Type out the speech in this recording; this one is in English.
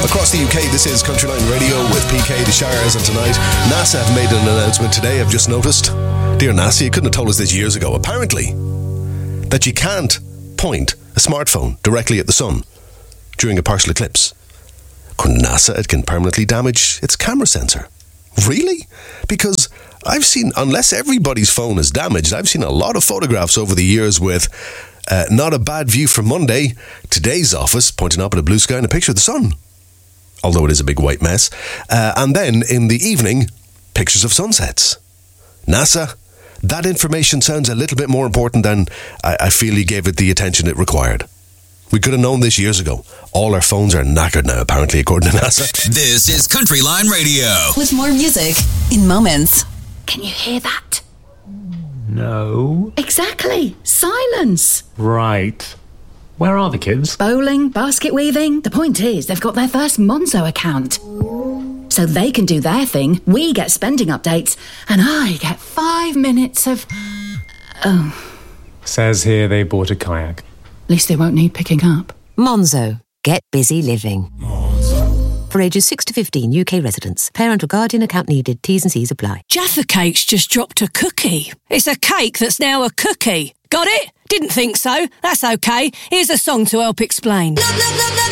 Across the UK, this is Countryline Radio with PK, the Shires, and tonight NASA have made an announcement today, I've just noticed. Dear NASA, you couldn't have told us this years ago, apparently, that you can't point a smartphone directly at the sun during a partial eclipse. According to NASA, it can permanently damage its camera sensor. Really? Because I've seen, unless everybody's phone is damaged, I've seen a lot of photographs over the years with not a bad view from Monday, today's office pointing up at a blue sky and a picture of the sun, although it is a big white mess. And then in the evening, pictures of sunsets. NASA, that information sounds a little bit more important than I feel you gave it the attention it required. We could have known this years ago. All our phones are knackered now, apparently, according to NASA. This is Countryline Radio. With more music in moments. Can you hear that? No. Exactly. Silence. Right. Where are the kids? Bowling, basket weaving. The point is, they've got their first Monzo account. So they can do their thing, we get spending updates, and I get 5 minutes of... Says here they bought a kayak. At least they won't need picking up. Monzo. Get busy living. For ages 6 to 15, UK residents. Parent or guardian account needed. T's and C's apply. Jaffa Cake's just dropped a cookie. It's a cake that's now a cookie. Got it? Didn't think so. That's okay. Here's a song to help explain.